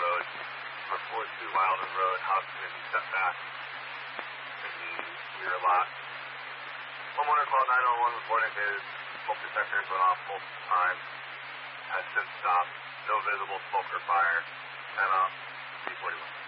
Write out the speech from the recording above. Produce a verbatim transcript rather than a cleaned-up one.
road, on forty-two Wildwood Road, house community setback. And we hear a lot. Homeowner called nine one one reporting his smoke detectors went off multiple times. Has since stopped. No visible smoke or fire. Time out. three forty-one.